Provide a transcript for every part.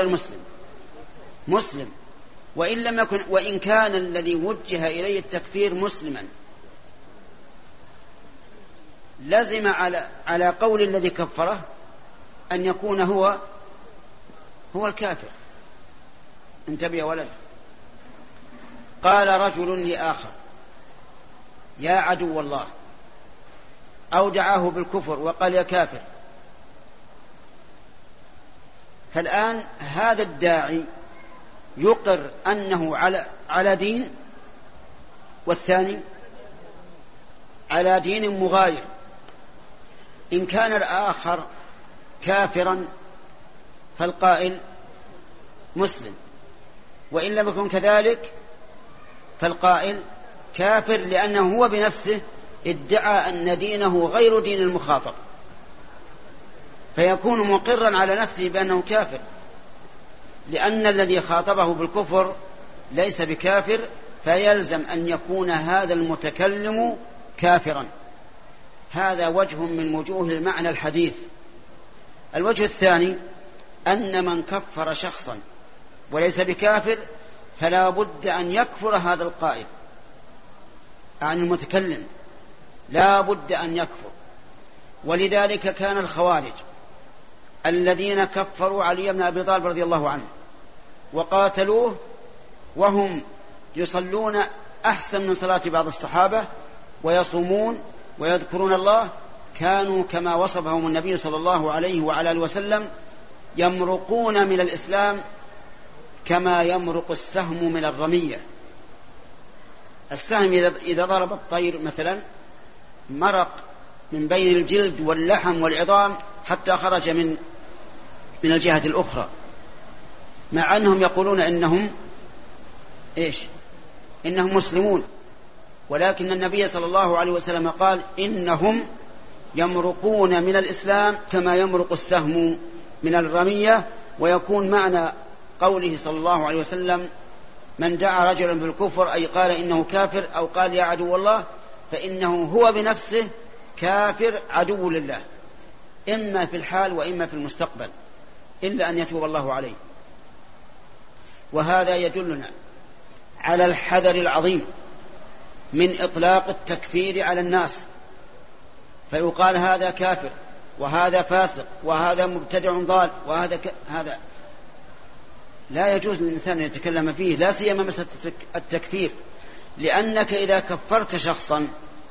المسلم مسلم، وإن كان الذي وجه إليه التكفير مسلما، لزم على قول الذي كفره أن يكون هو الكافر. انتبه يا ولد. قال رجل لآخر يا عدو الله، أو دعاه بالكفر وقال يا كافر. فالآن هذا الداعي يقر أنه على دين، والثاني على دين مغاير. إن كان الآخر كافرا فالقائل مسلم، وإن لم يكن كذلك فالقائل كافر، لأنه هو بنفسه ادعى أن دينه غير دين المخاطب، فيكون مقرا على نفسه بأنه كافر، لأن الذي خاطبه بالكفر ليس بكافر، فيلزم أن يكون هذا المتكلم كافرا. هذا وجه من وجوه المعنى الحديث. الوجه الثاني أن من كفر شخصا وليس بكافر فلا بد أن يكفر هذا القائل عن المتكلم، لا بد أن يكفر. ولذلك كان الخوارج الذين كفروا علي بن أبي طالب رضي الله عنه وقاتلوه وهم يصلون أحسن من صلاة بعض الصحابة ويصومون ويذكرون الله، كانوا كما وصفهم النبي صلى الله عليه وعلى آله وسلم يمرقون من الإسلام كما يمرق السهم من الرمية. السهم إذا ضرب الطير مثلا مرق من بين الجلد واللحم والعظام حتى خرج من الجهة الأخرى، مع أنهم يقولون إنهم مسلمون، ولكن النبي صلى الله عليه وسلم قال إنهم يمرقون من الإسلام كما يمرق السهم من الرمية. ويكون معنى قوله صلى الله عليه وسلم من دعا رجلا بالكفر أي قال إنه كافر أو قال يا عدو الله، فإنه هو بنفسه كافر عدو لله، إما في الحال وإما في المستقبل، إلا أن يتوب الله عليه. وهذا يدلنا على الحذر العظيم من إطلاق التكفير على الناس، فيقال هذا كافر وهذا فاسق وهذا مبتدع ضال هذا لا يجوز للإنسان أن يتكلم فيه، لا سيما مسألة التكفير، لأنك إذا كفرت شخصا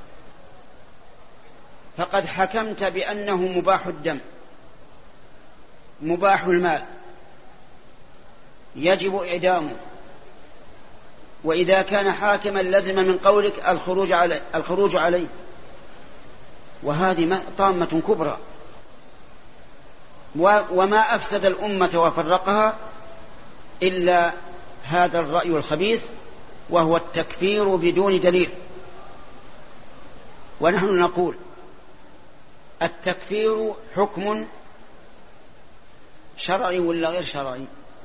فقد حكمت بأنه مباح الدم مباح المال يجب إعدامه، وإذا كان حاكما لزم من قولك الخروج عليه. وهذه طامة كبرى، وما أفسد الأمة وفرقها إلا هذا الرأي الخبيث، وهو التكفير بدون دليل. ونحن نقول التكفير حكم شرعي ولا غير شرعي،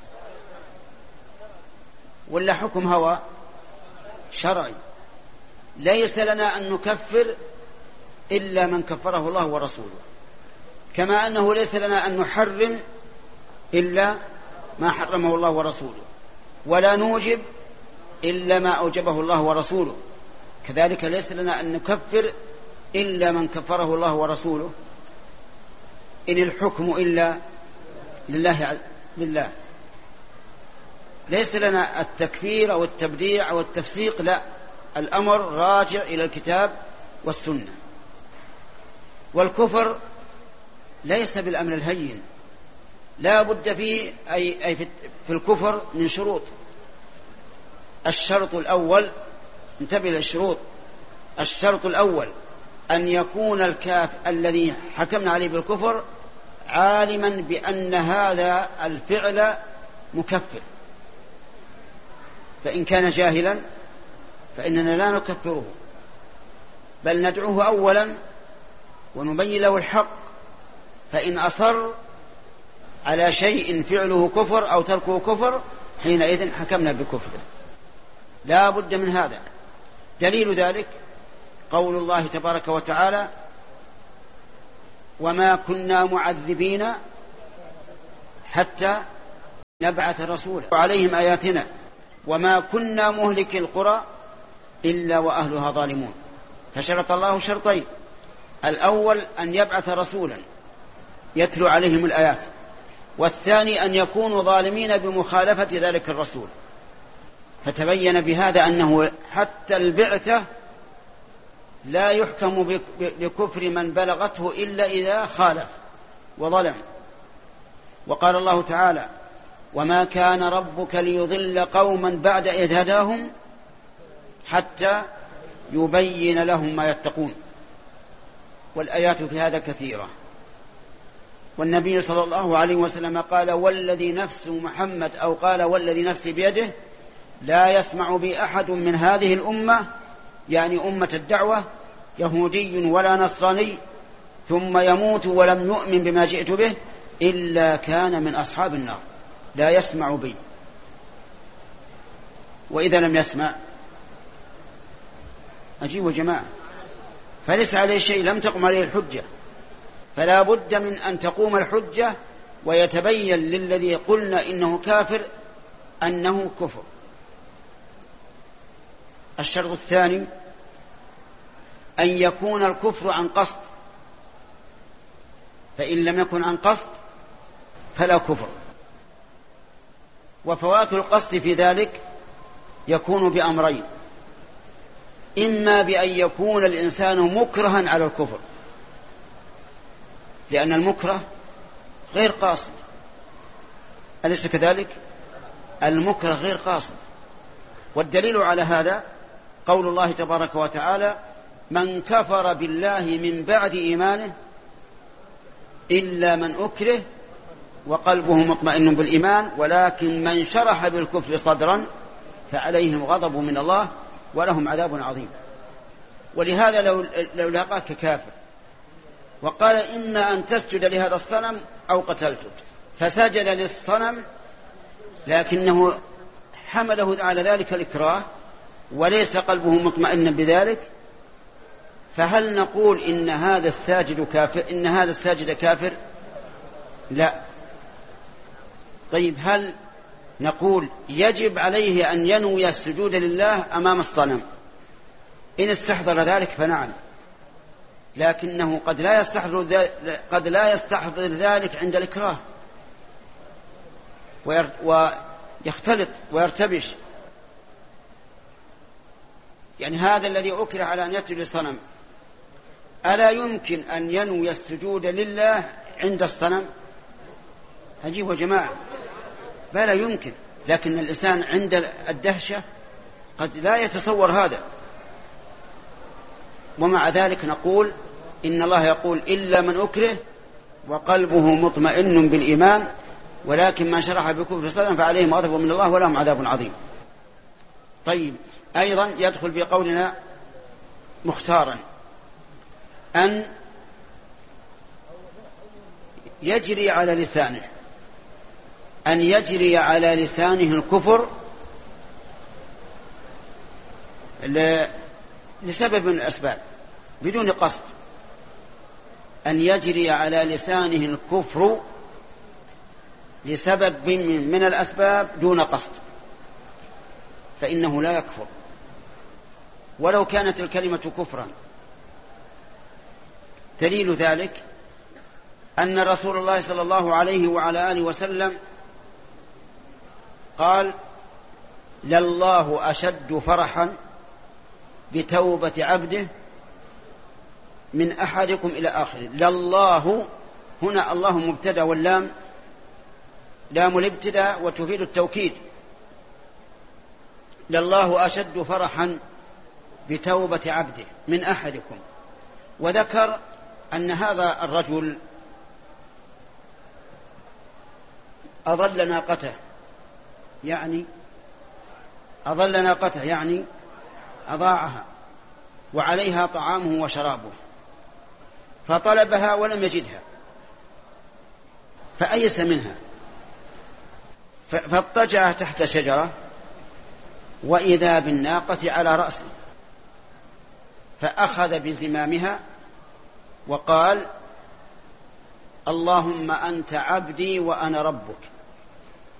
ولا حكم هوى شرعي. ليس لنا أن نكفر إلا من كفره الله ورسوله، كما أنه ليس لنا أن نحرم إلا ما حرمه الله ورسوله، ولا نوجب إلا ما أوجبه الله ورسوله. كذلك ليس لنا أن نكفر إلا من كفره الله ورسوله. إن الحكم إلا لله. ليس لنا التكفير أو التبديع أو التفسيق، لا، الأمر راجع إلى الكتاب والسنة. والكفر ليس بالأمر الهين، لا بد فيه أي في الكفر من شروط. الشرط الأول، انتبه للشروط، الشرط الأول أن يكون الكافر الذي حكمنا عليه بالكفر عالما بأن هذا الفعل مكفر، فإن كان جاهلا فإننا لا نكفره، بل ندعوه أولا ونبين له الحق، فإن أصر على شيء فعله كفر أو تركه كفر حينئذ حكمنا بكفره. لا بد من هذا. دليل ذلك قول الله تبارك وتعالى وما كنا معذبين حتى نبعث رسولا عليهم آياتنا وما كنا مهلك القرى إلا وأهلها ظالمون. فشرط الله شرطين: الأول أن يبعث رسولا يتلو عليهم الآيات، والثاني أن يكونوا ظالمين بمخالفة ذلك الرسول. فتبين بهذا أنه حتى البعثة لا يحكم بكفر من بلغته إلا إذا خالف وظلم. وقال الله تعالى: وما كان ربك ليضل قوما بعد إذ هداهم حتى يبين لهم ما يتقون. والآيات في هذا كثيرة. والنبي صلى الله عليه وسلم قال: والذي نفس محمد، أو قال: والذي نفسي بيده، لا يسمع بي أحد من هذه الأمة، يعني أمة الدعوة، يهودي ولا نصراني، ثم يموت ولم يؤمن بما جئت به، إلا كان من أصحاب النار. لا يسمع بي. وإذا لم يسمع، أجيبوا جماعة، فليس عليه شيء، لم تقم عليه الحجة. فلا بد من أن تقوم الحجة ويتبين للذي قلنا إنه كافر أنه كفر. الشرط الثاني أن يكون الكفر عن قصد، فإن لم يكن عن قصد فلا كفر. وفوات القصد في ذلك يكون بأمرين: إما بأن يكون الإنسان مكرها على الكفر، لأن المكره غير قاصد، أليس كذلك؟ المكره غير قاصد. والدليل على هذا قول الله تبارك وتعالى: من كفر بالله من بعد إيمانه إلا من أكره وقلبه مطمئن بالإيمان، ولكن من شرح بالكفر صدرا فعليهم غضب من الله ولهم عذاب عظيم. ولهذا لو لاقاك كافر وقال: إما أن تسجد لهذا الصنم أو قتلتك، فسجد للصنم لكنه حمله على ذلك الإكراه وليس قلبه مطمئنا بذلك، فهل نقول إن هذا الساجد كافر؟ إن هذا الساجد كافر؟ لا. طيب، هل نقول يجب عليه أن ينوي السجود لله أمام الصنم؟ إن استحضر ذلك فنعم، لكنه قد لا يستحضر ذلك عند الإكراه ويختلط ويرتبش. يعني هذا الذي أكره على أن يسجد للصنم ألا يمكن أن ينوي السجود لله عند الصنم؟ أجيبوا يا جماعة، بلا يمكن. لكن الإنسان عند الدهشة قد لا يتصور هذا. ومع ذلك نقول إن الله يقول: إلا من أكره وقلبه مطمئن بالإيمان، ولكن من شرح بكفر صدرا فعليهم غضب من الله ولهم عذاب عظيم. طيب، أيضا يدخل في قولنا مختارا أن يجري على لسانه، أن يجري على لسانه الكفر لسبب من الأسباب بدون قصد. أن يجري على لسانه الكفر لسبب من الأسباب دون قصد، فإنه لا يكفر ولو كانت الكلمة كفرا. دليل ذلك أن رسول الله صلى الله عليه وعلى آله وسلم قال: لله أشد فرحا بتوبة عبده من أحدكم إلى آخره. لله هنا الله مبتدأ، واللام لام الابتداء وتفيد التوكيد. لله أشد فرحا بتوبة عبده من أحدكم. وذكر أن هذا الرجل أضل ناقته، يعني أضاعها وعليها طعامه وشرابه، فطلبها ولم يجدها فأيس منها، فاضطجع تحت شجرة وإذا بالناقة على رأسه، فأخذ بزمامها وقال: اللهم أنت عبدي وأنا ربك